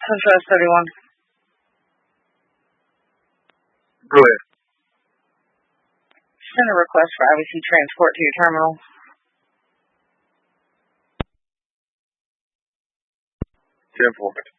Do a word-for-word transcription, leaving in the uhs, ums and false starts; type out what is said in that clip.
Central S thirty-one. Go ahead. Send a request for I V C transport to your terminal. ten four.